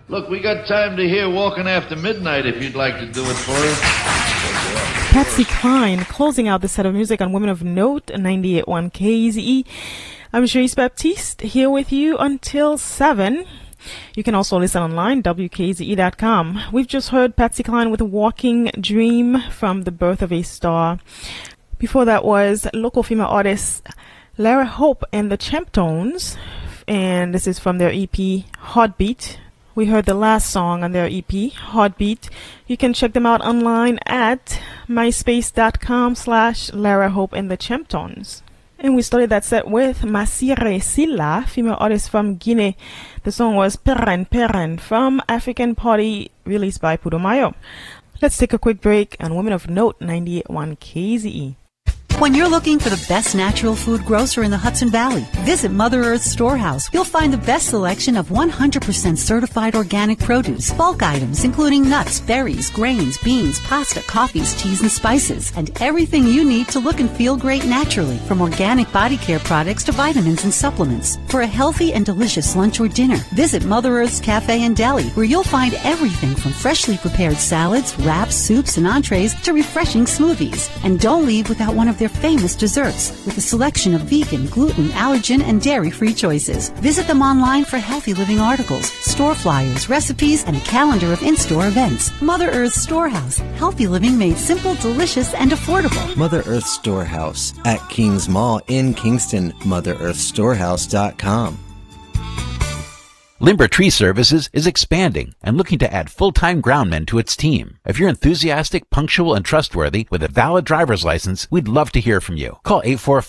Look, we got time to hear Walking After Midnight if you'd like to do it for us. Patsy Cline closing out the set of music on Women of Note, 98.1 KZE. I'm Joyce Baptiste here with you until 7. You can also listen online, WKZE.com. We've just heard Patsy Cline with Walking Dream from The Birth of a Star. Before that was local female artist Lara Hope and the Champtones, and this is from their EP Heartbeat. We heard the last song on their EP, Heartbeat. You can check them out online at myspace.com/Lara Hope and the Champtones. And we started that set with Masire Silla, female artist from Guinea. The song was Peren Peren from African Party, released by Putumayo. Let's take a quick break on Women of Note, 98.1 KZE. When you're looking for the best natural food grocer in the Hudson Valley, visit Mother Earth Storehouse. You'll find the best selection of 100% certified organic produce, bulk items including nuts, berries, grains, beans, pasta, coffees, teas, and spices, and everything you need to look and feel great naturally, from organic body care products to vitamins and supplements. For a healthy and delicious lunch or dinner, visit Mother Earth's Cafe and Deli, where you'll find everything from freshly prepared salads, wraps, soups, and entrees to refreshing smoothies. And don't leave without one of their famous desserts with a selection of vegan, gluten, allergen, and dairy-free choices. Visit them online for healthy living articles, store flyers, recipes, and a calendar of in-store events. Mother Earth Storehouse. Healthy living made simple, delicious, and affordable. Mother Earth Storehouse at Kings Mall in Kingston. MotherEarthStorehouse.com. Limber Tree Services is expanding and looking to add full-time groundmen to its team. If you're enthusiastic, punctual, and trustworthy with a valid driver's license, we'd love to hear from you. Call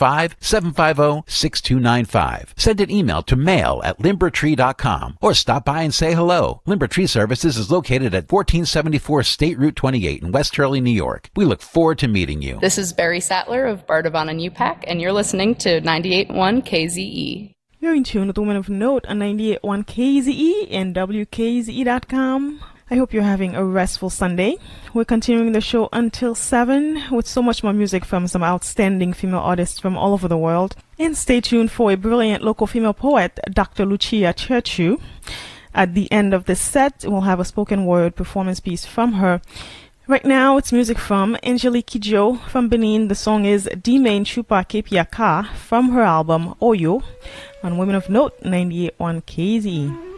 845-750-6295. Send an email to mail@limbertree.com or stop by and say hello. Limber Tree Services is located at 1474 State Route 28 in West Hurley, New York. We look forward to meeting you. This is Barry Sattler of Bardavon and UPAC, and you're listening to 98.1 KZE. You're in tune with Women of Note on 98.1 KZE and WKZE.com. I hope you're having a restful Sunday. We're continuing the show until 7 with so much more music from some outstanding female artists from all over the world. And stay tuned for a brilliant local female poet, Dr. Lucia Churchu. At the end of this set, we'll have a spoken word performance piece from her. Right now, it's music from Angelique Kidjo from Benin. The song is Dimain Chupa Kepiaka from her album Oyo on Women of Note 98.1 KZE.